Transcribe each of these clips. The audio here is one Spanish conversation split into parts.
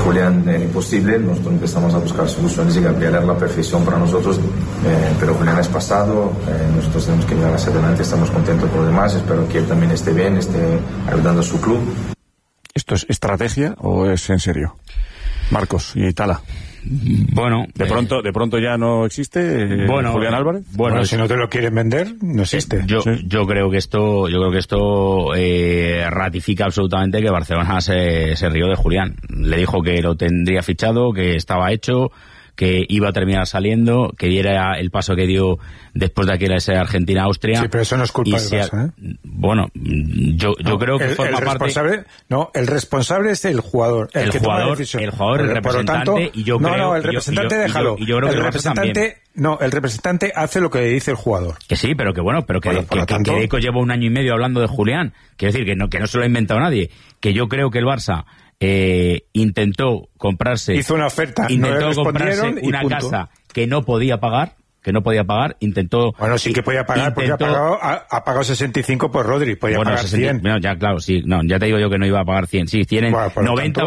Julián era imposible, nosotros empezamos a buscar soluciones y Gabriel era la perfección para nosotros, pero Julián es pasado, nosotros tenemos que mirar hacia adelante, estamos contentos por los demás, espero que él también esté bien, esté ayudando a su club. ¿Esto es estrategia o es en serio? Marcos y Tala. Bueno, de pronto ya no existe Julián Álvarez. Bueno, si no te lo quieren vender, no existe. Yo creo que esto ratifica absolutamente que Barcelona se rió de Julián. Le dijo que lo tendría fichado, que estaba hecho, que iba a terminar saliendo, que era el paso que dio después de aquella Argentina-Austria. Sí, pero eso no es culpa del Barça, ¿eh? Bueno, yo creo que forma parte... No, el responsable es el jugador. El jugador, el representante, tanto, y yo creo... No, el representante déjalo. Y yo creo que el representante... No, el representante hace lo que dice el jugador. Que sí, pero que Deco lleva 1 año y medio hablando de Julián. Quiero decir que no se lo ha inventado nadie. Que yo creo que el Barça... intentó comprarse una casa que no podía pagar, intentó... Bueno, sí que podía pagar, porque ha pagado 65 por Rodri, podía pagar 100. Bueno, ya, claro, sí, no, ya te digo yo que no iba a pagar 100, sí, tienen 90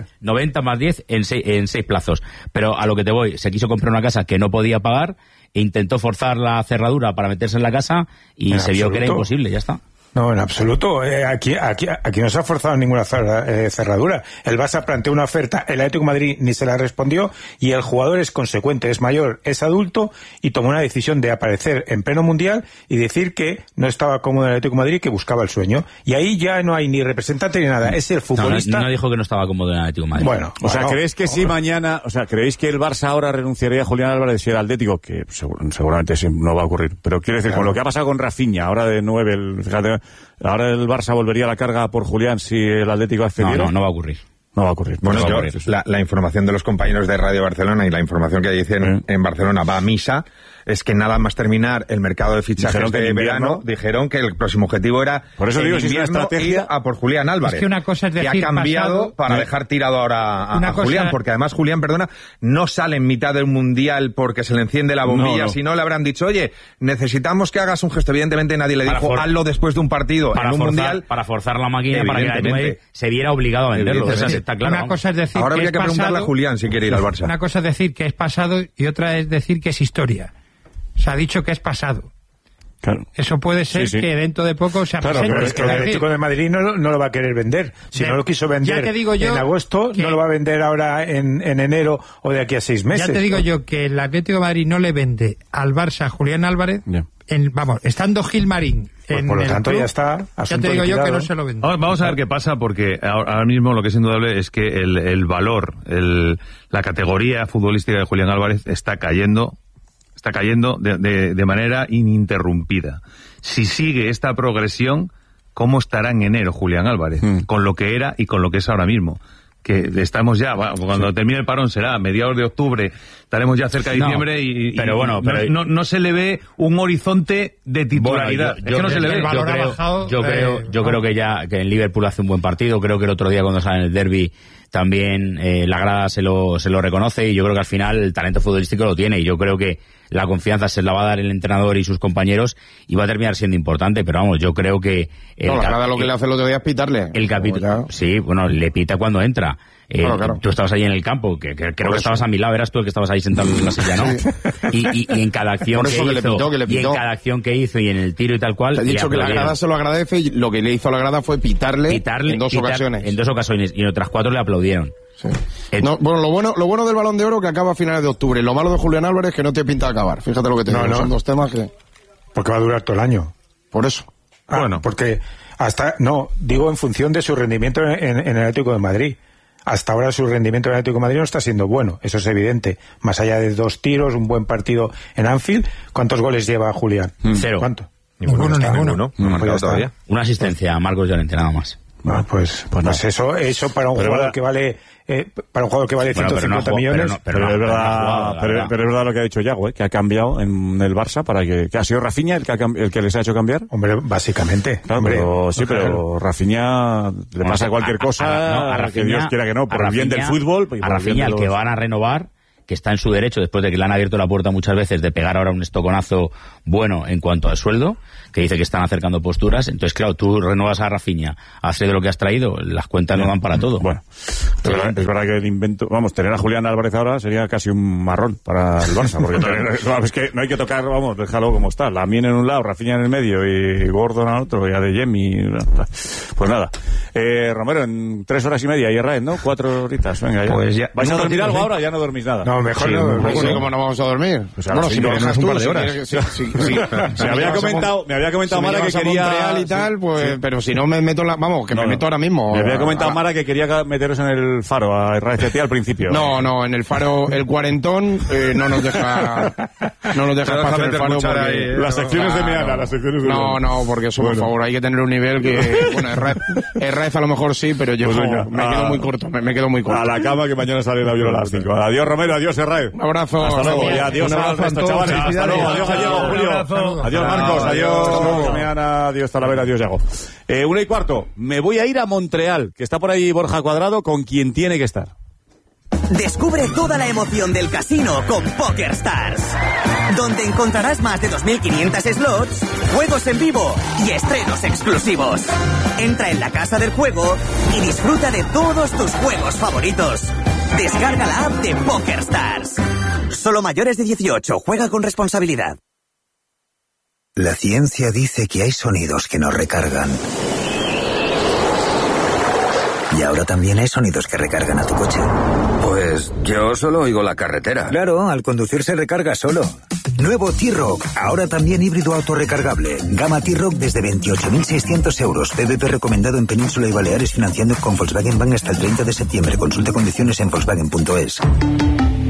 más 10 en 6 plazos, pero a lo que te voy, se quiso comprar una casa que no podía pagar, e intentó forzar la cerradura para meterse en la casa, y se vio que era imposible, ya está. No, en absoluto. Aquí no se ha forzado ninguna cerradura. El Barça planteó una oferta, el Atlético de Madrid ni se la respondió, y el jugador es consecuente, es mayor, es adulto, y tomó una decisión de aparecer en pleno mundial y decir que no estaba cómodo en el Atlético de Madrid, que buscaba el sueño. Y ahí ya no hay ni representante ni nada, es el futbolista. No dijo que no estaba cómodo en el Atlético de Madrid. Bueno, ¿creéis que si mañana, creéis que el Barça ahora renunciaría a Julián Álvarez si era Atlético? Que seguramente no va a ocurrir. Pero quiero decir, con lo que ha pasado con Rafinha, ahora de 9, fíjate, ahora el Barça volvería a la carga por Julián si el Atlético accediera. No va a ocurrir. No va a ocurrir. Bueno, la información de los compañeros de Radio Barcelona y la información que dicen en Barcelona va a misa, es que nada más terminar el mercado de fichajes de verano, dijeron que el próximo objetivo era por eso digo, si es una estrategia, ir a por Julián Álvarez. Es que una cosa es decir, que ha cambiado para dejar tirado ahora a Julián, porque además Julián, no sale en mitad del Mundial porque se le enciende la bombilla, sino le habrán dicho, oye, necesitamos que hagas un gesto. Evidentemente nadie le dijo, hazlo después de un partido en un Mundial. Para forzar la máquina, para que se viera obligado a venderlo. Eso está claro. Una cosa es decir ahora que habría que preguntarle a Julián si quiere ir al Barça. Una cosa es decir que es pasado y otra es decir que es historia. Se ha dicho que es pasado. Claro. Eso puede ser que dentro de poco se presente. Claro, pero es que el Atlético de Madrid no lo va a querer vender. Si no lo quiso vender en agosto, no lo va a vender ahora en enero o de aquí a 6 meses. Ya te digo yo que el Atlético de Madrid no le vende al Barça a Julián Álvarez, estando Gilmarín. Pues por lo tanto ya está. Ya te digo yo que no se lo vende. Vamos a ver qué pasa, porque ahora mismo lo que es indudable es que el valor, la categoría futbolística de Julián Álvarez está cayendo de manera ininterrumpida. Si sigue esta progresión, ¿cómo estará en enero Julián Álvarez? Con lo que era y con lo que es ahora mismo. Que estamos ya, cuando termine el parón será a mediados de octubre, estaremos ya cerca de diciembre no se le ve un horizonte de titularidad. Yo creo que en Liverpool hace un buen partido. Creo que el otro día cuando sale en el derbi también la grada se lo reconoce, y yo creo que al final el talento futbolístico lo tiene, y yo creo que la confianza se la va a dar el entrenador y sus compañeros y va a terminar siendo importante, pero vamos, yo creo que... la grada lo que le hace el otro día es pitarle. El capítulo, sí, le pita cuando entra. Claro. Tú estabas ahí en el campo, que creo que estabas a mi lado, eras tú el que estabas ahí sentado en la silla, ¿no? Sí. Y en cada acción que hizo y en el tiro y tal cual... Te he dicho que la grada se lo agradece, y lo que le hizo a la grada fue pitarle en dos ocasiones. En 2 ocasiones, y en otras 4 le aplaudieron. Sí. Lo bueno del Balón de Oro que acaba a finales de octubre. Lo malo de Julián Álvarez es que no te pinta acabar. Fíjate lo que te digo. Son 2 temas que... Porque va a durar todo el año. Por eso. Porque digo en función de su rendimiento en el Atlético de Madrid. Hasta ahora su rendimiento en el Atlético de Madrid no está siendo bueno, eso es evidente. Más allá de 2 tiros, un buen partido en Anfield, ¿cuántos goles lleva Julián? 0. ¿Cuánto? Ninguno. No ha marcado todavía. Una asistencia a Marcos Llorente, nada más. Pues eso para un jugador que vale 150 millones. Pero es verdad lo que ha dicho Yago, que ha cambiado en el Barça para que ha sido Rafinha el que les ha hecho cambiar. Hombre, básicamente. Claro, pero Rafinha le pasa cualquier cosa, a Rafinha, que Dios quiera que no, por el bien del fútbol. A Rafinha, el que van a renovar, que está en su derecho, después de que le han abierto la puerta muchas veces, de pegar ahora un estoconazo bueno en cuanto al sueldo, que dice que están acercando posturas. Entonces, claro, tú renuevas a Rafinha, has traído lo que has traído, las cuentas no dan para todo. Bueno, es verdad que el invento, vamos, tener a Julián Álvarez ahora sería casi un marrón para el Barça, porque es que no hay que tocar, vamos, déjalo como está, Lamine en un lado, Rafinha en el medio y Gordon al otro, y Adeyemi, pues nada. Romero, en 3 horas y media, y Herrera, ¿no? 4 horitas, venga, ya. Pues ya. ¿Vais a dormir algo ahora? Ya no dormís nada. No, mejor no. ¿Cómo no vamos a dormir? Pues bueno, si me dejas un tú, par de horas. Me había comentado Mara que quería... Montreal y tal, pues, pero si no me meto me meto ahora mismo. Me había comentado Mara que quería meteros en el Faro a Herrera al principio. No, en el Faro, el cuarentón no nos deja pasar el Faro porque... Las secciones de Meana, No, porque eso, por favor, hay que tener un nivel que... Bueno, Herrera a lo mejor sí, pero yo me quedo muy corto, me quedo muy corto. A la cama, que mañana sale el avión a las 5. Adiós, Romero, adiós, Herrera. Un abrazo. Hasta luego, y adiós al resto, chavales. Hasta luego, adiós, Gallego, Julio. Adiós, Marcos, adiós, Meana, adiós, Talavera, adiós, Yago. 1:15, me voy a ir a Montreal, que está por ahí Borja Cuadrado, con quien tiene que estar. Descubre toda la emoción del casino con PokerStars, donde encontrarás más de 2.500 slots, juegos en vivo y estrenos exclusivos. Entra en la casa del juego y disfruta de todos tus juegos favoritos. Descarga la app de PokerStars. Solo mayores de 18, juega con responsabilidad. La ciencia dice que hay sonidos que nos recargan. Y ahora también hay sonidos que recargan a tu coche. Pues yo solo oigo la carretera. Claro, al conducir se recarga solo. Nuevo T-Roc, ahora también híbrido autorrecargable. Gama T-Roc desde 28.600 euros. PVP recomendado en Península y Baleares, financiando con Volkswagen Bank hasta el 30 de septiembre. Consulta condiciones en Volkswagen.es.